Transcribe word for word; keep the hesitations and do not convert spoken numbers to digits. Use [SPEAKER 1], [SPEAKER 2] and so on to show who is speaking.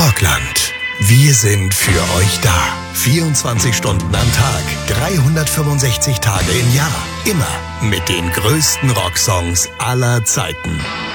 [SPEAKER 1] Rockland. Wir sind für euch da. vierundzwanzig Stunden am Tag, dreihundertfünfundsechzig Tage im Jahr. Immer mit den größten Rocksongs aller Zeiten.